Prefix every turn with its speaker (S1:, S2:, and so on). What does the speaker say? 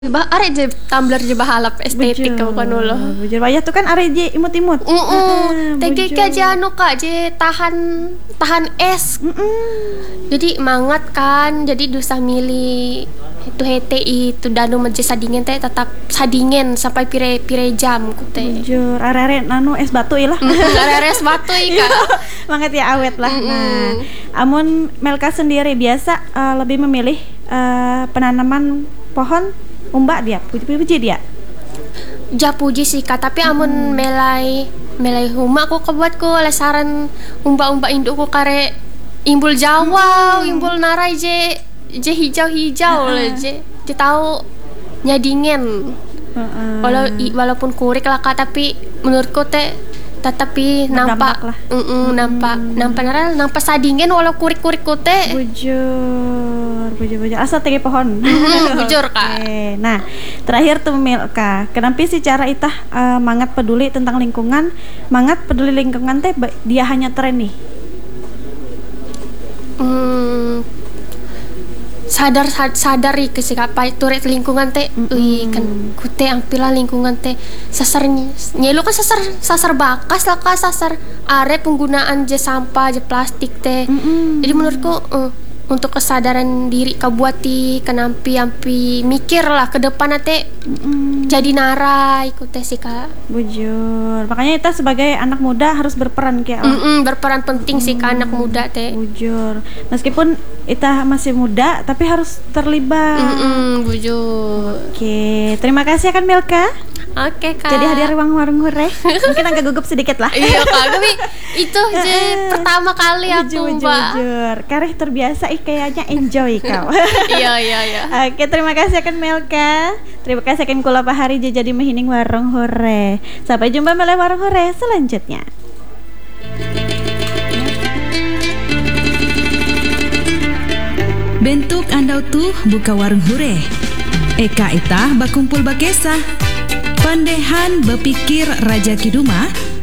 S1: Arek je tumbler je bahalap estetik ka bukan ulo.
S2: Bujur wayah tuh kan arek je imut-imut.
S1: TGK aja anu Kak, je tahan es. Jadi mangat kan, jadi dosa milih itu HTI itu danu meje sadingen teh tetap sadingen sampai pire jam ku teh.
S2: Bujur arek nanu es batu ilah.
S1: Arek es batu Kak.
S2: Mangat ya awet lah. Nah, amun Melka sendiri biasa lebih memilih penanaman pohon umbak dia, puji dia.
S1: Ja puji sih Kak, tapi amun melai huma aku kebuat ku oleh saran umbak induk ku kare imbul Jawa, imbul narai je hijau le je tahu nyadingen. Walaupun kurik lah Kak, tapi menurutku teh tetapi nampak lah. Nampak sadingen walau kurik ku teh. Bujur asa tege pohon. Bujur Kak.
S2: Oke. Nah, terakhir tuh Melka, kenapa sih cara itah mangat peduli tentang lingkungan? Mangat peduli lingkungan teh dia hanya tren nih.
S1: Sadar ke sikapa turet lingkungan teh kan kute ampila lingkungan teh sasar nyelu kan sasar bakas lah Kak, sasar are penggunaan je sampah je plastik teh. Jadi menurutku untuk kesadaran diri kabuati kenampi ampi mikir lah ke depan teh jadi narai ikut teh sih Kak.
S2: Bujur. Makanya kita sebagai anak muda harus berperan kayak
S1: berperan penting sih ke anak muda teh.
S2: Bujur. Meskipun kita masih muda tapi harus terlibat.
S1: Bujur.
S2: Oke, terima kasih kan Melka.
S1: Oke Kak.
S2: Jadi hadir warung hure. Mungkin agak gugup sedikit lah.
S1: Iya Kak, tapi itu je pertama kali aku Mbak.
S2: Bujur. Kareh terbiasa kayaknya enjoy kau.
S1: Iya.
S2: Oke, terima kasih kan Melka. Terima kasih kan kula Pak Hari jadi mehining warung hure. Sampai jumpa meleh warung hure selanjutnya.
S3: Bentuk andau tuh buka warung hure. Eka itah bakumpul bakesa. Pandehan bepikir Raja Kiduma